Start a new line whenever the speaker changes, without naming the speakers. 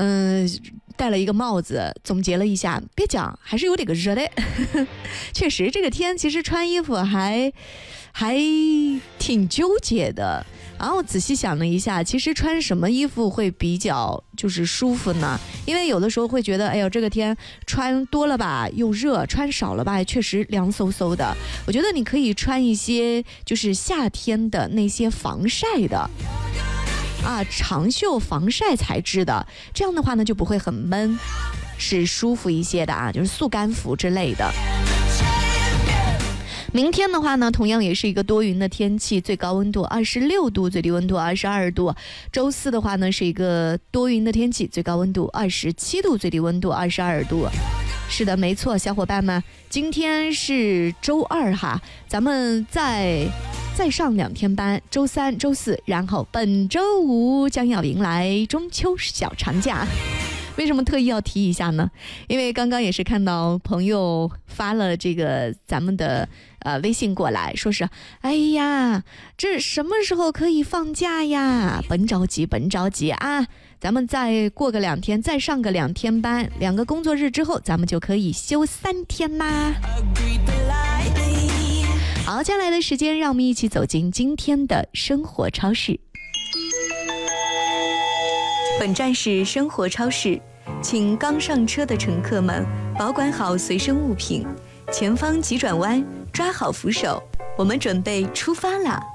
戴了一个帽子，总结了一下，别讲，还是有点个热的。确实，这个天其实穿衣服还挺纠结的。然后仔细想了一下，其实穿什么衣服会比较就是舒服呢？因为有的时候会觉得，哎呦，这个天穿多了吧又热，穿少了吧确实凉飕飕的。我觉得你可以穿一些就是夏天的那些防晒的长袖防晒材质的，这样的话呢就不会很闷，是舒服一些的就是速干服之类的。明天的话呢，同样也是一个多云的天气，最高温度26度，最低温度22度。周四的话呢，是一个多云的天气，最高温度27度，最低温度22度。是的，没错，小伙伴们，今天是周二哈，咱们再上2天班，周三、周四，然后本周五将要迎来中秋小长假。为什么特意要提一下呢？因为刚刚也是看到朋友发了这个咱们的微信过来，说是哎呀，这什么时候可以放假呀？甭着急啊，咱们再过个2天，再上个2天班，2个工作日之后，咱们就可以休3天啦。好，接下来的时间，让我们一起走进今天的生活超市。本站是生活超市，请刚上车的乘客们保管好随身物品，前方急转弯，抓好扶手，我们准备出发啦！